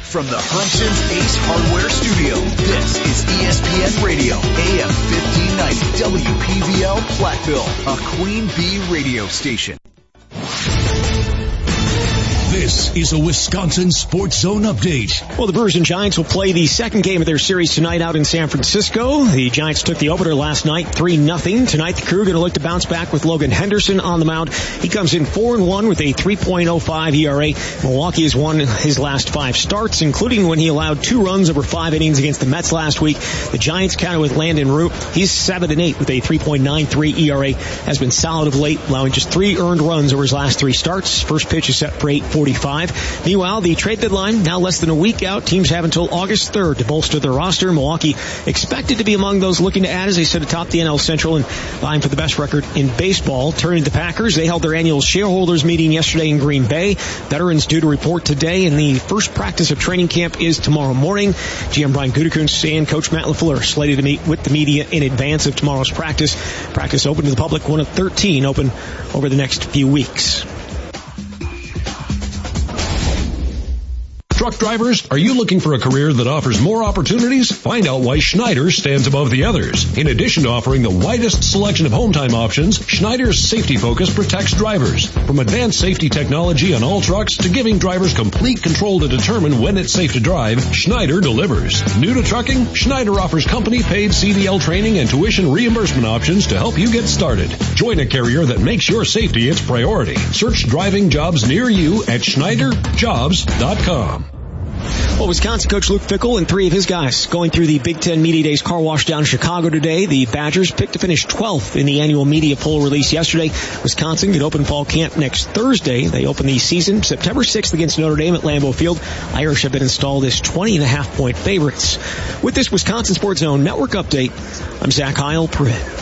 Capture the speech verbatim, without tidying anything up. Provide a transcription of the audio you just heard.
From the Hermson's Ace Hardware Studio, this is E S P N Radio, A M fifteen ninety, W P V L Platteville, a Queen Bee radio station. This is a Wisconsin Sports Zone update. Well, the Brewers and Giants will play the second game of their series tonight out in San Francisco. The Giants took the opener last night, three nothing. Tonight, the crew are going to look to bounce back with Logan Henderson on the mound. He comes in four and one with a three point oh five E R A. Milwaukee has won his last five starts, including when he allowed two runs over five innings against the Mets last week. The Giants counter with Landon Root. He's seven and eight with a three point nine three E R A. Has been solid of late, allowing just three earned runs over his last three starts. First pitch is set for eight forty-five. Meanwhile, the trade deadline now less than a week out. Teams have until August third to bolster their roster. Milwaukee expected to be among those looking to add as they sit atop the N L Central and vying for the best record in baseball. Turning to the Packers, they held their annual shareholders meeting yesterday in Green Bay. Veterans due to report today, and the first practice of training camp is tomorrow morning. G M Brian Gutekunst and Coach Matt LaFleur slated to meet with the media in advance of tomorrow's practice. Practice open to the public, one of thirteen open over the next few weeks. Truck drivers, are you looking for a career that offers more opportunities? Find out why Schneider stands above the others. In addition to offering the widest selection of home time options, Schneider's safety focus protects drivers. From advanced safety technology on all trucks to giving drivers complete control to determine when it's safe to drive, Schneider delivers. New to trucking? Schneider offers company-paid C D L training and tuition reimbursement options to help you get started. Join a carrier that makes your safety its priority. Search driving jobs near you at Schneider Jobs dot com. Well, Wisconsin coach Luke Fickell and three of his guys going through the Big Ten Media Days car wash down in Chicago today. The Badgers picked to finish twelfth in the annual media poll release yesterday. Wisconsin could open fall camp next Thursday. They open the season September sixth against Notre Dame at Lambeau Field. Irish have been installed as twenty and a half point favorites. With this Wisconsin Sports Zone Network update, I'm Zach Heil, Pritt.